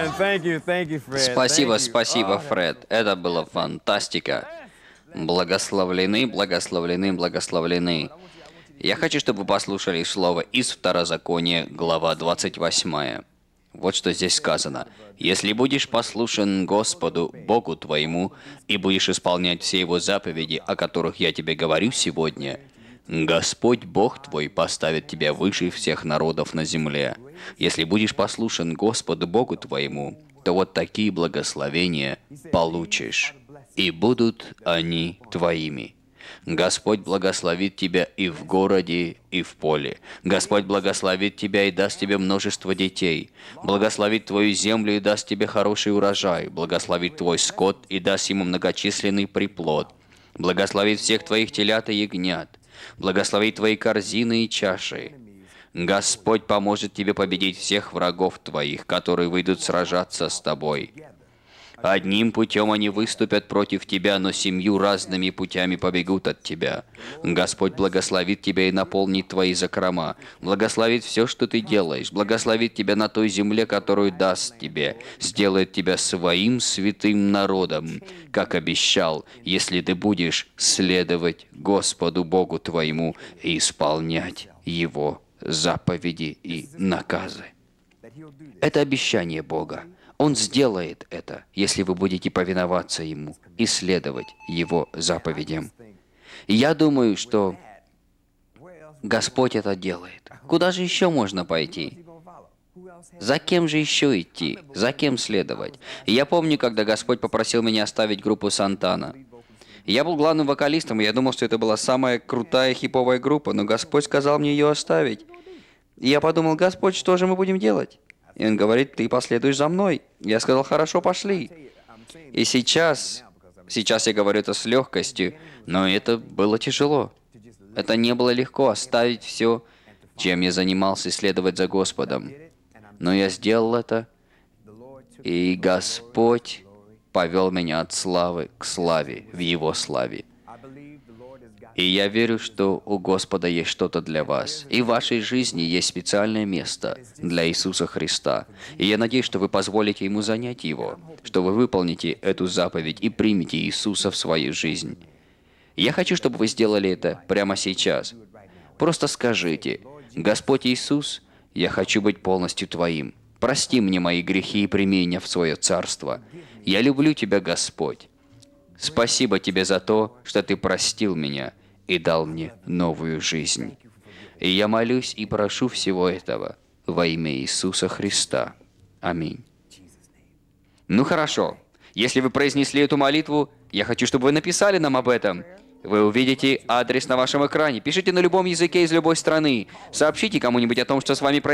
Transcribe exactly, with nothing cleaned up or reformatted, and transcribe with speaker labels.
Speaker 1: man. Thank you, thank you, Fred.
Speaker 2: Спасибо,
Speaker 1: Thank you.
Speaker 2: спасибо,
Speaker 1: Oh,
Speaker 2: Фред. Это было фантастика. Благословлены, благословлены, благословлены. Я хочу, чтобы вы послушали слово из Второзакония, глава двадцать восьмая. Вот что здесь сказано. «Если будешь послушен Господу, Богу твоему, и будешь исполнять все Его заповеди, о которых я тебе говорю сегодня, Господь Бог твой поставит тебя выше всех народов на земле. Если будешь послушен Господу Богу твоему, то вот такие благословения получишь, и будут они твоими. Господь благословит тебя и в городе, и в поле. Господь благословит тебя и даст тебе множество детей. Благословит твою землю и даст тебе хороший урожай. Благословит твой скот и даст ему многочисленный приплод. Благословит всех твоих телят и ягнят. Благословит твои корзины и чаши. Господь поможет тебе победить всех врагов твоих, которые выйдут сражаться с тобой. Одним путем они выступят против тебя, но семью разными путями побегут от тебя. Господь благословит тебя и наполнит твои закрома. Благословит все, что ты делаешь. Благословит тебя на той земле, которую даст тебе. Сделает тебя своим святым народом, как обещал, если ты будешь следовать Господу Богу твоему и исполнять Его заповеди и наказы». Это обещание Бога. Он сделает это, если вы будете повиноваться Ему и следовать Его заповедям. И я думаю, что Господь это делает. Куда же еще можно пойти? За кем же еще идти? За кем следовать? И я помню, когда Господь попросил меня оставить группу Сантана. Я был главным вокалистом, и я думал, что это была самая крутая хиповая группа, но Господь сказал мне ее оставить. И я подумал: Господь, что же мы будем делать? И он говорит: ты последуешь за мной. Я сказал: хорошо, пошли. И сейчас, сейчас я говорю это с легкостью, но это было тяжело. Это не было легко оставить все, чем я занимался, и следовать за Господом. Но я сделал это, и Господь повел меня от славы к славе, в Его славе. И я верю, что у Господа есть что-то для вас. И в вашей жизни есть специальное место для Иисуса Христа. И я надеюсь, что вы позволите Ему занять его, что вы выполните эту заповедь и примете Иисуса в свою жизнь. Я хочу, чтобы вы сделали это прямо сейчас. Просто скажите: Господь Иисус, я хочу быть полностью Твоим. Прости мне мои грехи и прими меня в свое царство. Я люблю Тебя, Господь. Спасибо Тебе за то, что Ты простил меня и дал мне новую жизнь. И я молюсь и прошу всего этого во имя Иисуса Христа. Аминь. Ну хорошо. Если вы произнесли эту молитву, я хочу, чтобы вы написали нам об этом. Вы увидите адрес на вашем экране. Пишите на любом языке из любой страны. Сообщите кому-нибудь о том, что с вами происходит.